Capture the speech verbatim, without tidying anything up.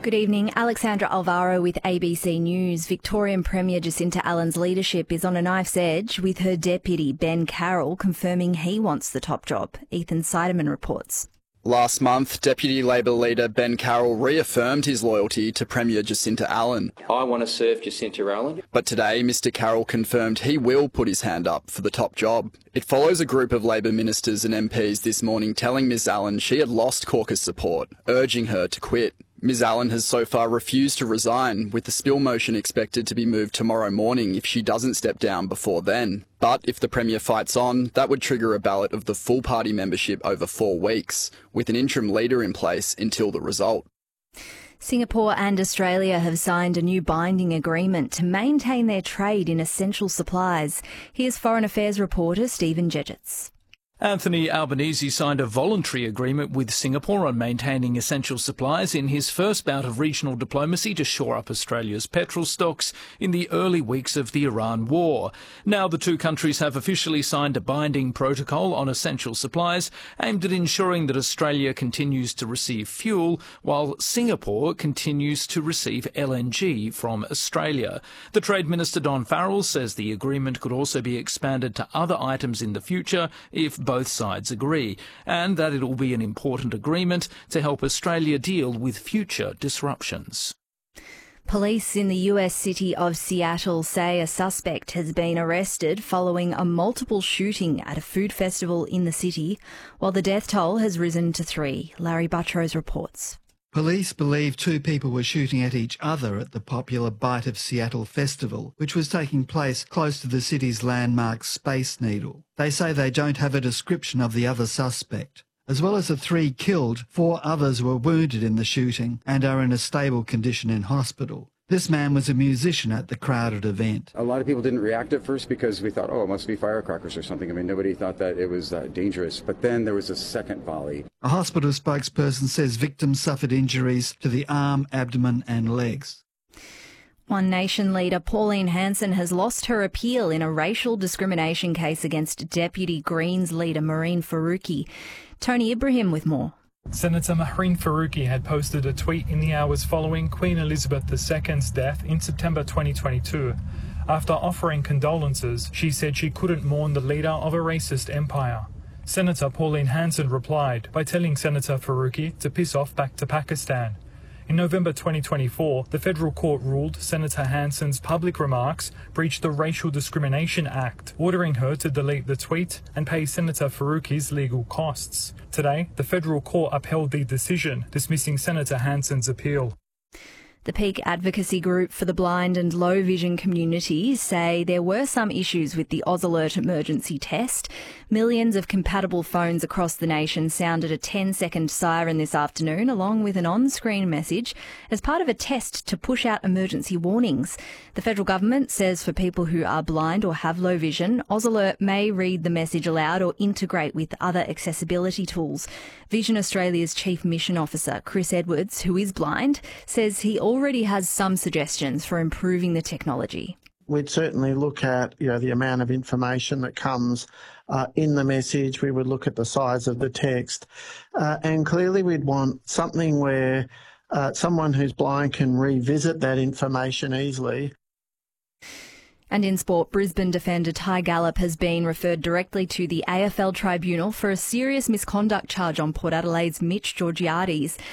Good evening. Alexandra Alvaro with A B C News. Victorian Premier Jacinta Allen's leadership is on a knife's edge, with her deputy Ben Carroll confirming he wants the top job. Ethan Seidemann reports. Last month, Deputy Labor leader Ben Carroll reaffirmed his loyalty to Premier Jacinta Allen. I want to serve Jacinta Allen. But today, Mr Carroll confirmed he will put his hand up for the top job. It follows a group of Labor ministers and M Ps this morning telling Ms Allen she had lost caucus support, urging her to quit. Ms Allen has so far refused to resign, with the spill motion expected to be moved tomorrow morning if she doesn't step down before then. But if the Premier fights on, that would trigger a ballot of the full party membership over four weeks, with an interim leader in place until the result. Singapore and Australia have signed a new binding agreement to maintain their trade in essential supplies. Here's Foreign Affairs reporter Stephen Jedgetts. Anthony Albanese signed a voluntary agreement with Singapore on maintaining essential supplies in his first bout of regional diplomacy to shore up Australia's petrol stocks in the early weeks of the Iran war. Now the two countries have officially signed a binding protocol on essential supplies aimed at ensuring that Australia continues to receive fuel while Singapore continues to receive L N G from Australia. The Trade Minister Don Farrell says the agreement could also be expanded to other items in the future if both sides agree, and that it will be an important agreement to help Australia deal with future disruptions. Police in the U S city of Seattle say a suspect has been arrested following a multiple shooting at a food festival in the city, while the death toll has risen to three. Larry Buttrose reports. Police believe two people were shooting at each other at the popular Bite of Seattle festival, which was taking place close to the city's landmark Space Needle. They say they don't have a description of the other suspect. As well as the three killed, four others were wounded in the shooting and are in a stable condition in hospital. This man was a musician at the crowded event. A lot of people didn't react at first because we thought, oh, it must be firecrackers or something. I mean, nobody thought that it was uh, dangerous. But then there was a second volley. A hospital spokesperson says victims suffered injuries to the arm, abdomen and legs. One Nation leader Pauline Hanson has lost her appeal in a racial discrimination case against Deputy Greens leader Mehreen Faruqi. Tony Ibrahim with more. Senator Mehreen Faruqi had posted a tweet in the hours following Queen Elizabeth the Second's death in September twenty twenty-two. After offering condolences, she said she couldn't mourn the leader of a racist empire. Senator Pauline Hanson replied by telling Senator Faruqi to piss off back to Pakistan. In November twenty twenty-four, the federal court ruled Senator Hanson's public remarks breached the Racial Discrimination Act, ordering her to delete the tweet and pay Senator Faruqi's legal costs. Today, the federal court upheld the decision, dismissing Senator Hanson's appeal. The Peak Advocacy Group for the Blind and Low Vision community say there were some issues with the Oz Alert emergency test. Millions of compatible phones across the nation sounded a ten-second siren this afternoon, along with an on-screen message, as part of a test to push out emergency warnings. The federal government says for people who are blind or have low vision, Oz Alert may read the message aloud or integrate with other accessibility tools. Vision Australia's Chief Mission Officer, Chris Edwards, who is blind, says he already has some suggestions for improving the technology. We'd certainly look at, you know, the amount of information that comes uh, in the message. We would look at the size of the text. Uh, and clearly we'd want something where uh, someone who's blind can revisit that information easily. And in sport, Brisbane defender Ty Gallop has been referred directly to the A F L tribunal for a serious misconduct charge on Port Adelaide's Mitch Georgiades.